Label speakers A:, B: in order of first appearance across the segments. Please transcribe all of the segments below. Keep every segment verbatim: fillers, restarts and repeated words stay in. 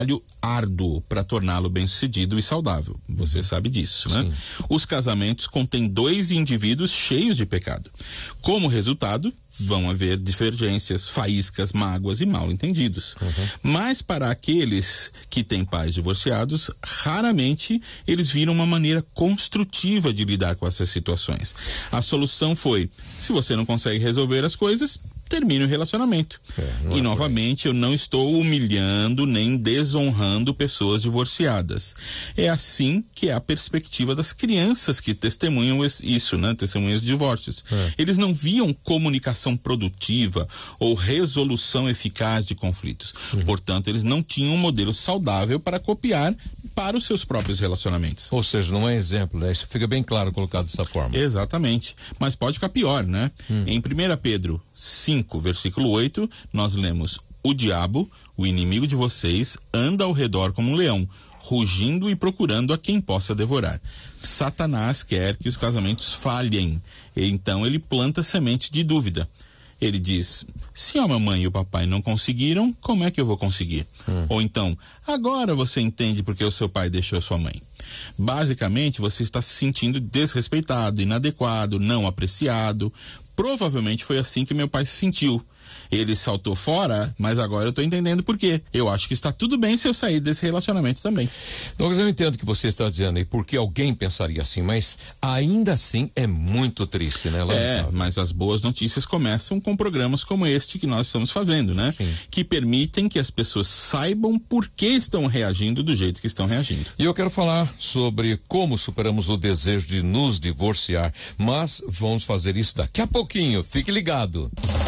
A: árduo para torná-lo bem-sucedido e saudável. Você sabe disso, né? Sim. Os casamentos contêm dois indivíduos cheios de pecado. Como resultado, vão haver divergências, faíscas, mágoas e mal-entendidos. Uhum. Mas para aqueles que têm pais divorciados, raramente eles viram uma maneira construtiva de lidar com essas situações. A solução foi, se você não consegue resolver as coisas, termine o relacionamento. É, e é novamente, eu não estou humilhando nem desonrando pessoas divorciadas. É assim que é a perspectiva das crianças que testemunham isso, né? Testemunham os divórcios. É. Eles não viam comunicação produtiva ou resolução eficaz de conflitos. Uhum. Portanto, eles não tinham um modelo saudável para copiar para os seus próprios relacionamentos.
B: Ou seja, não é exemplo, né? Isso fica bem claro colocado dessa forma.
A: Exatamente. Mas pode ficar pior, né? Hum. Em primeira Pedro cinco, versículo oito, nós lemos: o diabo, o inimigo de vocês, anda ao redor como um leão, rugindo e procurando a quem possa devorar. Satanás quer que os casamentos falhem. Então ele planta semente de dúvida. Ele diz: se a mamãe e o papai não conseguiram, como é que eu vou conseguir? Hum. Ou então, agora você entende porque o seu pai deixou sua mãe. Basicamente, você está se sentindo desrespeitado, inadequado, não apreciado. Provavelmente foi assim que meu pai se sentiu. Ele saltou fora, mas agora eu estou entendendo por quê. Eu acho que está tudo bem se eu sair desse relacionamento também.
B: Douglas, eu entendo o que você está dizendo aí, porque alguém pensaria assim, mas ainda assim é muito triste, né?
A: É, mas as boas notícias começam com programas como este que nós estamos fazendo, né? Sim. Que permitem que as pessoas saibam por que estão reagindo do jeito que estão reagindo.
B: E eu quero falar sobre como superamos o desejo de nos divorciar, mas vamos fazer isso daqui a pouquinho. Fique ligado.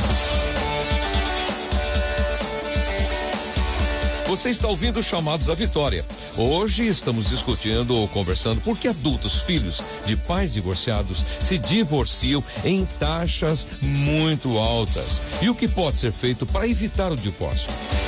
B: Você está ouvindo Chamados à Vitória. Hoje estamos discutindo ou conversando por que adultos, filhos de pais divorciados, se divorciam em taxas muito altas. E o que pode ser feito para evitar o divórcio?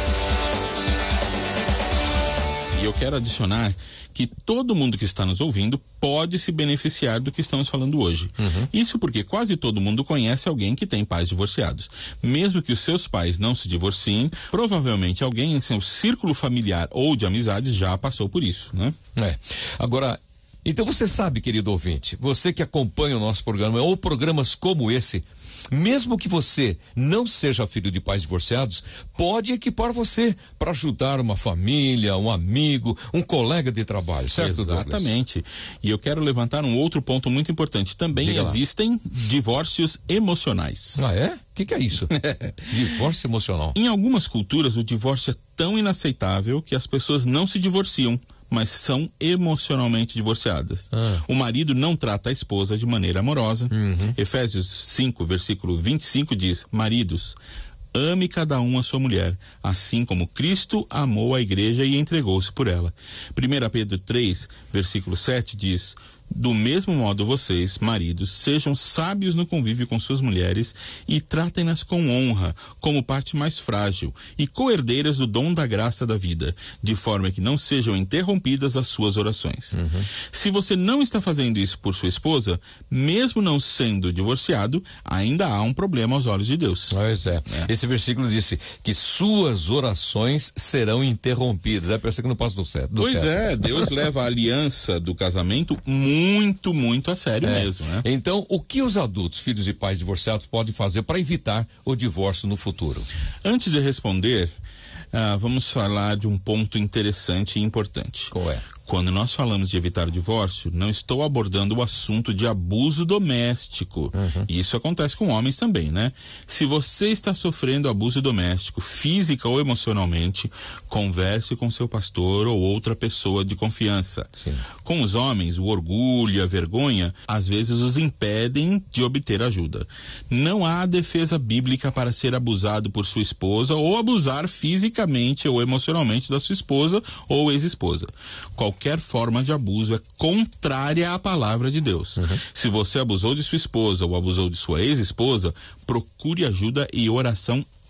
A: E eu quero adicionar que todo mundo que está nos ouvindo pode se beneficiar do que estamos falando hoje. Uhum. Isso porque quase todo mundo conhece alguém que tem pais divorciados. Mesmo que os seus pais não se divorciem, provavelmente alguém em seu círculo familiar ou de amizades já passou por isso, né?
B: É. Agora, então você sabe, querido ouvinte, você que acompanha o nosso programa ou programas como esse, mesmo que você não seja filho de pais divorciados, pode equipar você para ajudar uma família, um amigo, um colega de trabalho, certo,
A: Exatamente. Douglas? E eu quero levantar um outro ponto muito importante. Também Diga existem lá. divórcios emocionais.
B: Ah, é? O que, que é isso? Divórcio emocional.
A: Em algumas culturas, o divórcio é tão inaceitável que as pessoas não se divorciam, mas são emocionalmente divorciadas. Ah. O marido não trata a esposa de maneira amorosa. Uhum. Efésios cinco, versículo vinte e cinco diz: maridos, ame cada um a sua mulher, assim como Cristo amou a igreja e entregou-se por ela. primeira Pedro três, versículo sete diz: do mesmo modo vocês, maridos, sejam sábios no convívio com suas mulheres e tratem-nas com honra, como parte mais frágil, e co-herdeiras do dom da graça da vida, de forma que não sejam interrompidas as suas orações. Uhum. Se você não está fazendo isso por sua esposa, mesmo não sendo divorciado, ainda há um problema aos olhos de Deus.
B: Pois é. é. Esse versículo disse que suas orações serão interrompidas. É, parece que não passa do certo. Do
A: pois
B: teto.
A: é, Deus leva a aliança do casamento muito muito, muito a sério é. mesmo, né?
B: Então, o que os adultos, filhos e pais divorciados podem fazer para evitar o divórcio no futuro?
A: Antes de responder, uh, vamos falar de um ponto interessante e importante.
B: Qual é?
A: Quando nós falamos de evitar o divórcio, não estou abordando o assunto de abuso doméstico. Uhum. E isso acontece com homens também, né? Se você está sofrendo abuso doméstico, física ou emocionalmente, converse com seu pastor ou outra pessoa de confiança. Sim. Com os homens, o orgulho e a vergonha, às vezes os impedem de obter ajuda. Não há defesa bíblica para ser abusado por sua esposa ou abusar fisicamente ou emocionalmente da sua esposa ou ex-esposa. Qualquer forma de abuso é contrária à palavra de Deus. Uhum. Se você abusou de sua esposa ou abusou de sua ex-esposa, procure ajuda e oração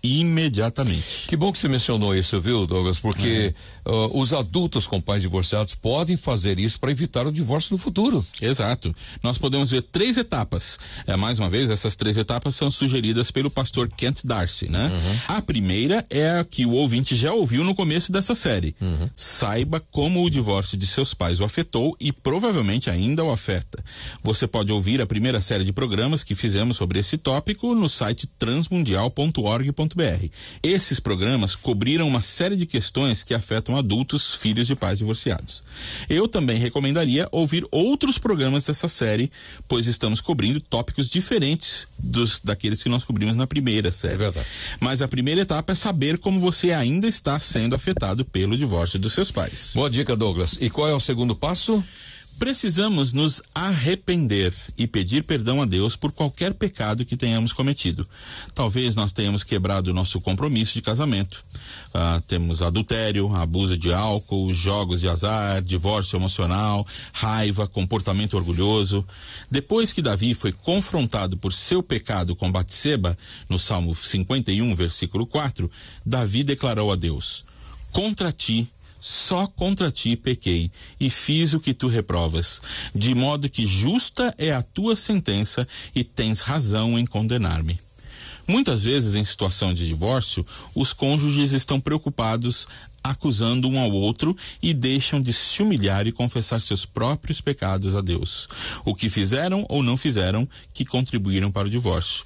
A: imediatamente.
B: Que bom que você mencionou isso, viu, Douglas? Porque é. uh, os adultos com pais divorciados podem fazer isso para evitar o divórcio no futuro.
A: Exato. Nós podemos ver três etapas. É, mais uma vez, essas três etapas são sugeridas pelo pastor Kent Darcy, né? Uhum. A primeira é a que o ouvinte já ouviu no começo dessa série. Uhum. Saiba como o divórcio de seus pais o afetou e provavelmente ainda o afeta. Você pode ouvir a primeira série de programas que fizemos sobre esse tópico no site transmundial ponto org ponto b r. Esses programas cobriram uma série de questões que afetam adultos, filhos de pais divorciados. Eu também recomendaria ouvir outros programas dessa série, pois estamos cobrindo tópicos diferentes dos daqueles que nós cobrimos na primeira série. É verdade. Mas a primeira etapa é saber como você ainda está sendo afetado pelo divórcio dos seus pais.
B: Boa dica, Douglas. E qual é o segundo passo?
A: Precisamos nos arrepender e pedir perdão a Deus por qualquer pecado que tenhamos cometido. Talvez nós tenhamos quebrado o nosso compromisso de casamento. Ah, temos adultério, abuso de álcool, jogos de azar, divórcio emocional, raiva, comportamento orgulhoso. Depois que Davi foi confrontado por seu pecado com Batseba, no Salmo cinquenta e um, versículo quatro, Davi declarou a Deus: contra ti, só contra ti pequei e fiz o que tu reprovas, de modo que justa é a tua sentença e tens razão em condenar-me. Muitas vezes, em situação de divórcio, os cônjuges estão preocupados acusando um ao outro e deixam de se humilhar e confessar seus próprios pecados a Deus, o que fizeram ou não fizeram que contribuíram para o divórcio.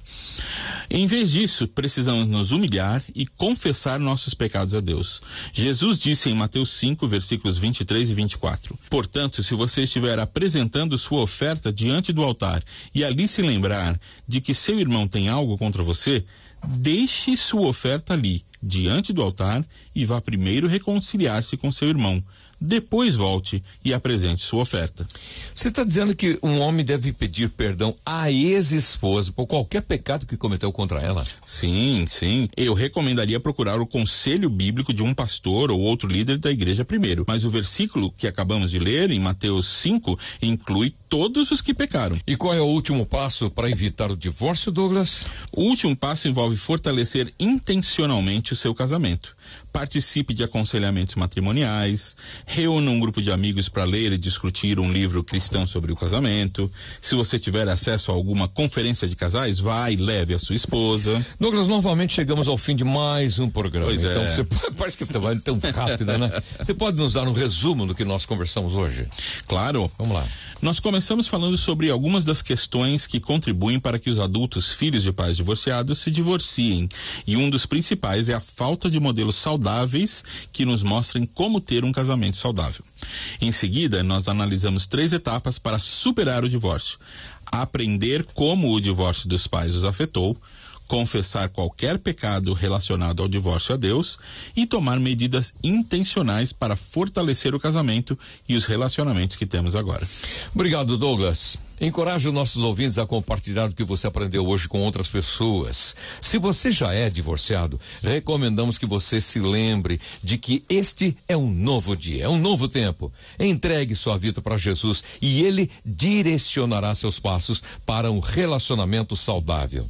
A: Em vez disso, precisamos nos humilhar e confessar nossos pecados a Deus. Jesus disse em Mateus cinco, versículos vinte e três e vinte e quatro: portanto, se você estiver apresentando sua oferta diante do altar e ali se lembrar de que seu irmão tem algo contra você, deixe sua oferta ali, diante do altar, e vá primeiro reconciliar-se com seu irmão. Depois volte e apresente sua oferta.
B: Você está dizendo que um homem deve pedir perdão à ex-esposa por qualquer pecado que cometeu contra ela?
A: Sim, sim. Eu recomendaria procurar o conselho bíblico de um pastor ou outro líder da igreja primeiro. Mas o versículo que acabamos de ler, em Mateus cinco, inclui todos os que pecaram.
B: E qual é o último passo para evitar o divórcio, Douglas?
A: O último passo envolve fortalecer intencionalmente o seu casamento. Participe de aconselhamentos matrimoniais, reúna um grupo de amigos para ler e discutir um livro cristão sobre o casamento. Se você tiver acesso a alguma conferência de casais, vá e leve a sua esposa.
B: Douglas, novamente chegamos ao fim de mais um programa.
A: Pois
B: então,
A: é.
B: Você pode, parece que vai tão rápido, né? Você pode nos dar um resumo do que nós conversamos hoje?
A: Claro.
B: Vamos lá.
A: Nós começamos falando sobre algumas das questões que contribuem para que os adultos, filhos de pais divorciados, se divorciem. E um dos principais é a falta de modelos saudáveis que nos mostrem como ter um casamento saudável. Em seguida, nós analisamos três etapas para superar o divórcio: aprender como o divórcio dos pais os afetou, confessar qualquer pecado relacionado ao divórcio a Deus e tomar medidas intencionais para fortalecer o casamento e os relacionamentos que temos agora.
B: Obrigado, Douglas. Encoraje os nossos ouvintes a compartilhar o que você aprendeu hoje com outras pessoas. Se você já é divorciado, recomendamos que você se lembre de que este é um novo dia, é um novo tempo. Entregue sua vida para Jesus e Ele direcionará seus passos para um relacionamento saudável.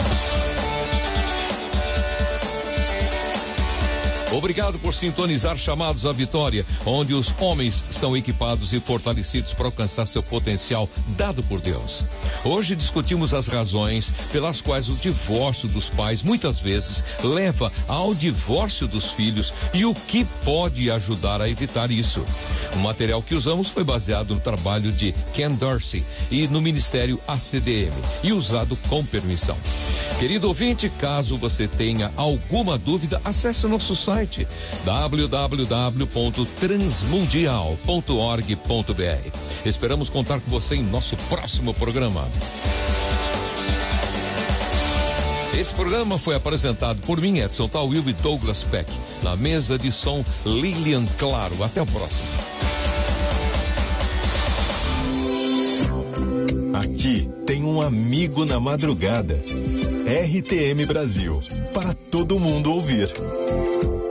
B: Obrigado por sintonizar Chamados à Vitória, onde os homens são equipados e fortalecidos para alcançar seu potencial dado por Deus. Hoje discutimos as razões pelas quais o divórcio dos pais muitas vezes leva ao divórcio dos filhos e o que pode ajudar a evitar isso. O material que usamos foi baseado no trabalho de Ken Dorsey e no Ministério A C D M e usado com permissão. Querido ouvinte, caso você tenha alguma dúvida, acesse o nosso site w w w ponto transmundial ponto org ponto b r. Esperamos contar com você em nosso próximo programa. Esse programa foi apresentado por mim, Edson Tawil, e Douglas Peck. Na mesa de som, Lilian Claro. Até o próximo.
C: Aqui tem um amigo na madrugada. R T M Brasil, para todo mundo ouvir.